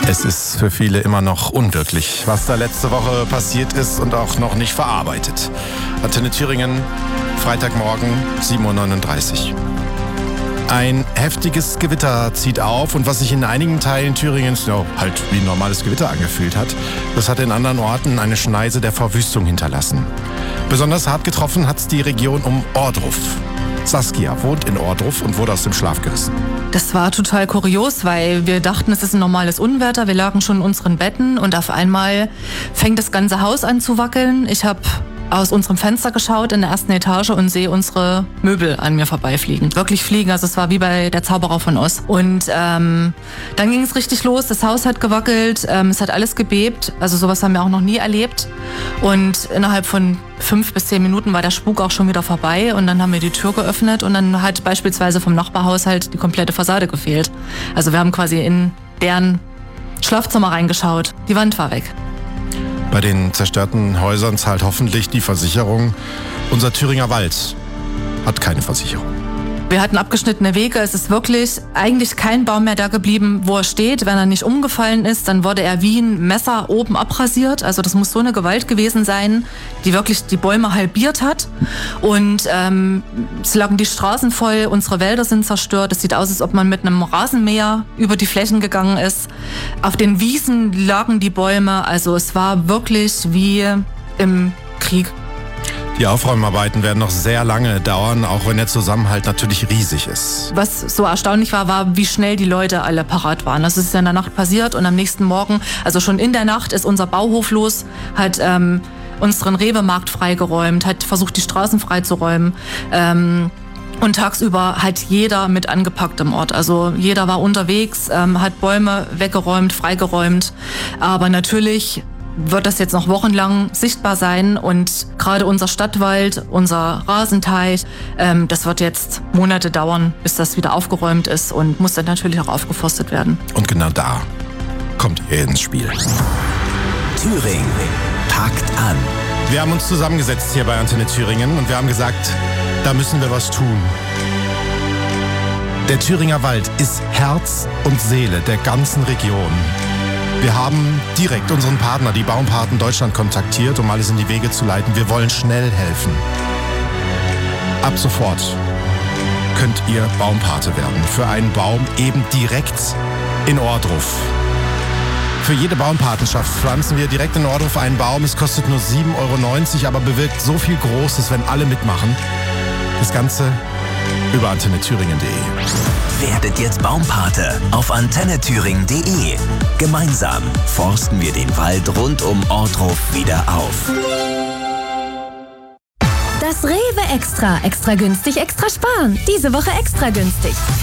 Es ist für viele immer noch unwirklich, was da letzte Woche passiert ist und auch noch nicht verarbeitet. Antenne Thüringen, Freitagmorgen, 7.39 Uhr. Ein heftiges Gewitter zieht auf und was sich in einigen Teilen Thüringens halt wie ein normales Gewitter angefühlt hat, das hat in anderen Orten eine Schneise der Verwüstung hinterlassen. Besonders hart getroffen hat's die Region um Ohrdruf. Saskia wohnt in Ohrdruf und wurde aus dem Schlaf gerissen. Das war total kurios, weil wir dachten, es ist ein normales Unwetter. Wir lagen schon in unseren Betten und auf einmal fängt das ganze Haus an zu wackeln. Ich habe aus unserem Fenster geschaut in der ersten Etage und sehe unsere Möbel an mir vorbeifliegen. Wirklich fliegen, also es war wie bei der Zauberer von Oz. Und dann ging es richtig los, das Haus hat gewackelt, es hat alles gebebt. Also sowas haben wir auch noch nie erlebt. Und innerhalb von 5 bis 10 Minuten war der Spuk auch schon wieder vorbei und dann haben wir die Tür geöffnet und dann hat beispielsweise vom Nachbarhaushalt die komplette Fassade gefehlt. Also wir haben quasi in deren Schlafzimmer reingeschaut. Die Wand war weg. Bei den zerstörten Häusern zahlt hoffentlich die Versicherung. Unser Thüringer Wald hat keine Versicherung. Wir hatten abgeschnittene Wege. Es ist wirklich eigentlich kein Baum mehr da geblieben, wo er steht. Wenn er nicht umgefallen ist, dann wurde er wie ein Messer oben abrasiert. Also das muss so eine Gewalt gewesen sein, die wirklich die Bäume halbiert hat. Und es lagen die Straßen voll, unsere Wälder sind zerstört. Es sieht aus, als ob man mit einem Rasenmäher über die Flächen gegangen ist. Auf den Wiesen lagen die Bäume. Also es war wirklich wie im Krieg. Die Aufräumarbeiten werden noch sehr lange dauern, auch wenn der Zusammenhalt natürlich riesig ist. Was so erstaunlich war, wie schnell die Leute alle parat waren. Das ist in der Nacht passiert und am nächsten Morgen, also schon in der Nacht, ist unser Bauhof los, hat unseren Rewe-Markt freigeräumt, hat versucht, die Straßen freizuräumen. Und tagsüber hat jeder mit angepackt im Ort. Also jeder war unterwegs, hat Bäume weggeräumt, freigeräumt. Aber natürlich wird das jetzt noch wochenlang sichtbar sein und gerade unser Stadtwald, unser Rasenteich, das wird jetzt Monate dauern, bis das wieder aufgeräumt ist und muss dann natürlich auch aufgeforstet werden. Und genau da kommt ihr ins Spiel. Thüringen packt an. Wir haben uns zusammengesetzt hier bei Antenne Thüringen und wir haben gesagt, da müssen wir was tun. Der Thüringer Wald ist Herz und Seele der ganzen Region. Wir haben direkt unseren Partner, die Baumpaten Deutschland, kontaktiert, um alles in die Wege zu leiten. Wir wollen schnell helfen. Ab sofort könnt ihr Baumpate werden. Für einen Baum eben direkt in Ohrdruf. Für jede Baumpatenschaft pflanzen wir direkt in Ohrdruf einen Baum. Es kostet nur 7,90 €, aber bewirkt so viel Großes, wenn alle mitmachen. Das Ganze über antennethüringen.de. Werdet jetzt Baumpate auf antennethüringen.de. Gemeinsam forsten wir den Wald rund um Ohrdruf wieder auf. Das Rewe Extra. Extra günstig, extra sparen. Diese Woche extra günstig.